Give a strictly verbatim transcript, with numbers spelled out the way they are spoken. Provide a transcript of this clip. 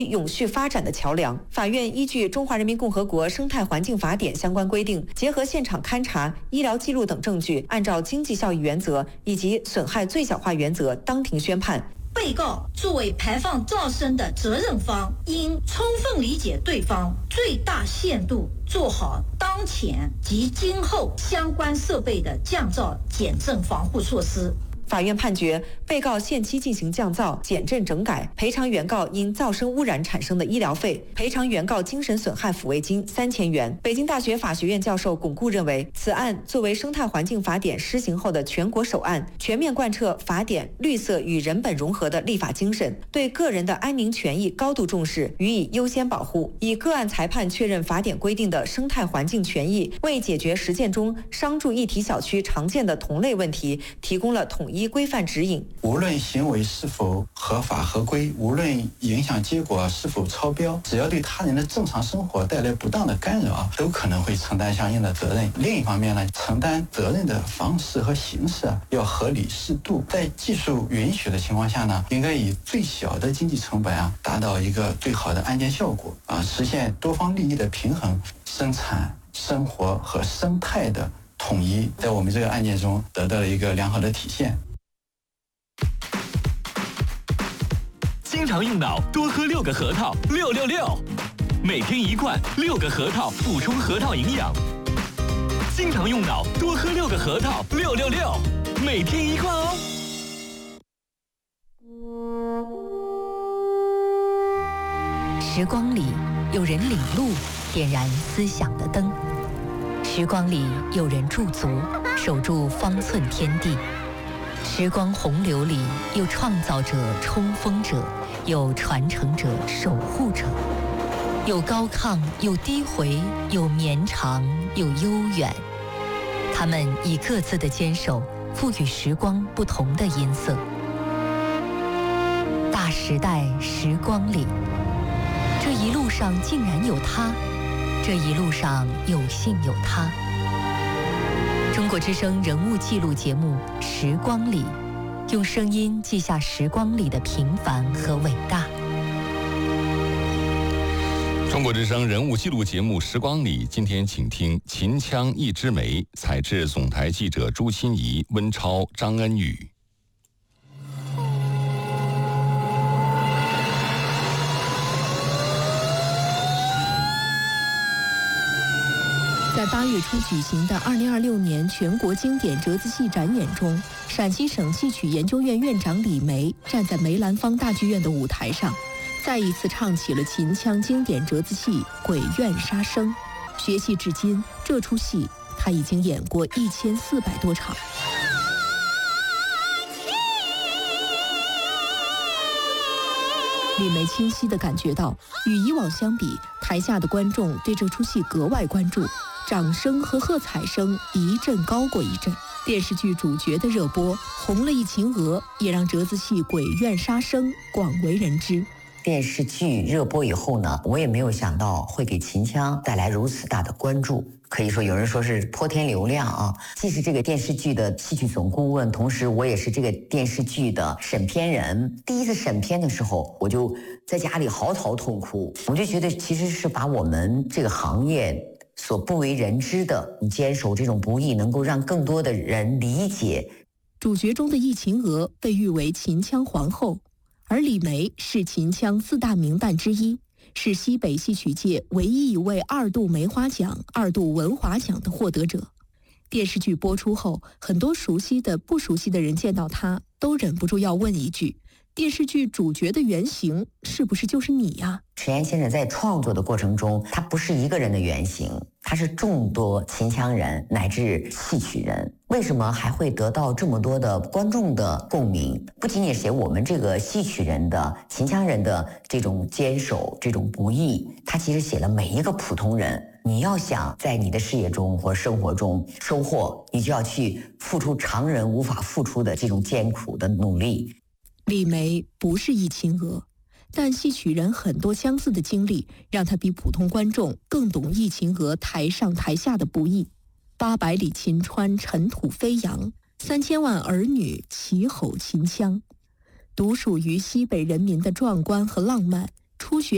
永续发展的桥梁。法院依据《中华人民共和国生态环境法典》相关规定，结合现场勘查、医疗记录等证据，按照经济效益原则以及损害最小化原则，当庭宣判。 被告作为排放噪声的责任方，应充分理解对方，最大限度做好当前及今后相关设备的降噪减震防护措施。 法院判决被告限期进行降噪、减震整改，赔偿原告因噪声污染产生的医疗费，赔偿原告精神损害抚慰金三千元。北京大学法学院教授巩固认为，此案作为生态环境法典施行后的全国首案，全面贯彻法典绿色与人本融合的立法精神，对个人的安宁权益高度重视，予以优先保护。以个案裁判确认法典规定的生态环境权益，为解决实践中商住一体小区常见的同类问题，提供了统一规范指引。 无论行为是否合法合规，无论影响结果是否超标，只要对他人的正常生活带来不当的干扰，都可能会承担相应的责任。另一方面呢，承担责任的方式和形式要合理适度，在技术允许的情况下呢，应该以最小的经济成本啊，达到一个最好的案件效果啊，实现多方利益的平衡，生产、生活和生态的统一，在我们这个案件中得到了一个良好的体现。 经常用脑，多喝六个核桃，六六六，每天一罐，六个核桃补充核桃营养。经常用脑，多喝六个核桃，六六六，每天一罐哦。 时光里有人领路，点燃思想的灯；时光里有人驻足，守住方寸天地。时光洪流里有创造者、冲锋者，有传承者、守护者，有高亢，有低回，有绵长，有悠远。他们以各自的坚守，赋予时光不同的音色。大时代时光里，这一路上竟然有他，这一路上有幸有他。中国之声人物记录节目《时光里》，用声音记下时光里的平凡和伟大。 中国之声人物记录节目《时光里》，今天请听《秦腔一枝梅》，采制总台记者朱欣怡、温超、张恩宇。 在八月初举行的二零二六年全国经典折子戏展演中，陕西省戏曲研究院院长李梅站在梅兰芳大剧院的舞台上，再一次唱起了秦腔经典折子戏《鬼怨杀生》。学戏至今，这出戏他已经演过一千四百多场。李梅清晰地感觉到，与以往相比，台下的观众对这出戏格外关注，掌声和喝彩声一阵高过一阵。电视剧主角的热播，红了一秦娥，也让折子戏《鬼怨杀生》广为人知。 电视剧热播以后呢，我也没有想到会给秦腔带来如此大的关注，可以说有人说是泼天流量啊。既是这个电视剧的戏曲总顾问，同时我也是这个电视剧的审片人。第一次审片的时候，我就在家里嚎啕痛哭，我就觉得其实是把我们这个行业所不为人知的坚守这种不易，能够让更多的人理解。 主角中的易秦娥被誉为秦腔皇后，而李梅是秦腔四大名旦之一，是西北戏曲界唯一一位二度梅花奖、二度文华奖的获得者。电视剧播出后，很多熟悉的、不熟悉的人见到她，都忍不住要问一句：电视剧主角的原型是不是就是你呀？ 迟岩先生在创作的过程中，他不是一个人的原型，他是众多秦腔人乃至戏曲人。为什么还会得到这么多的观众的共鸣？不仅仅写我们这个戏曲人的、秦腔人的这种坚守、这种不易，他其实写了每一个普通人。你要想在你的事业中或生活中收获，你就要去付出常人无法付出的这种艰苦的努力。 李梅不是易秦娥，但戏曲人很多相似的经历，让她比普通观众更懂易秦娥台上台下的不易。八百里秦川尘土飞扬，三千万儿女齐吼秦腔，独属于西北人民的壮观和浪漫。初学